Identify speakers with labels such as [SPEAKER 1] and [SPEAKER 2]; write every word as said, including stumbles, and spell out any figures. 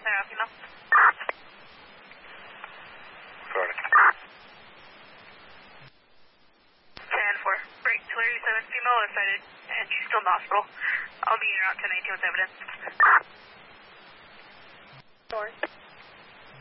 [SPEAKER 1] Sarah, female.
[SPEAKER 2] Sorry.
[SPEAKER 1] ten four. Break Tulare seven, female is cited, and she's still in the hospital. I'll be in around ten eighteen with evidence.
[SPEAKER 3] Sorry.